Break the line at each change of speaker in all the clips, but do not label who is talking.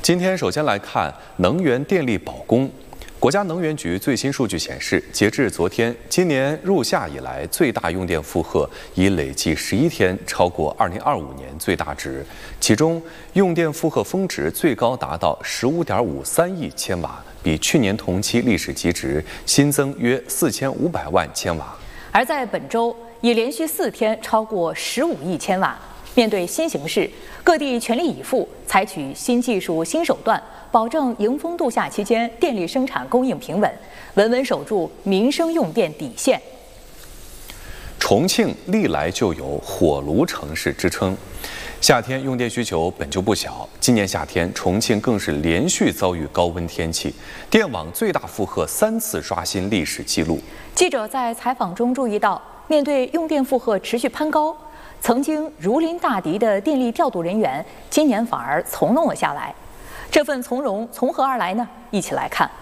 今天首先来看能源电力保供。国家能源局最新数据显示，截至昨天，今年入夏以来最大用电负荷已累计11天超过2025年最大值，其中用电负荷峰值最高达到15.53亿千瓦，比去年同期历史极值新增约4500万千瓦。
而在本周，已连续4天超过15亿千瓦。面对新形势，各地全力以赴，采取新技术、新手段，保证迎峰度夏期间电力生产供应平稳，稳稳守住民生用电底线。
重庆历来就有火炉城市之称，夏天用电需求本就不小，今年夏天重庆更是连续遭遇高温天气，电网最大负荷3次刷新历史记录。
记者在采访中注意到，面对用电负荷持续攀高，曾经如临大敌的电力调度人员，今年反而从容了下来。这份从容从何而来呢？一起来看。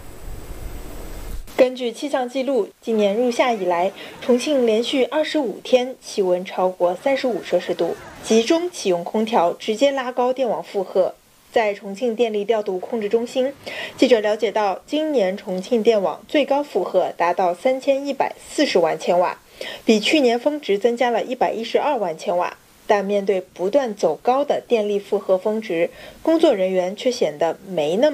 根据气象记录，今年入夏以来，重庆连续25天气温超过35摄氏度，集中启用空调，直接拉高电网负荷。在重庆电力调度控制中心，记者了解到，今年重庆电网最高负荷达到3140万千瓦，比去年峰值增加了112万千瓦。但面对不断走高的电力负荷峰值，工作人员却显得没那么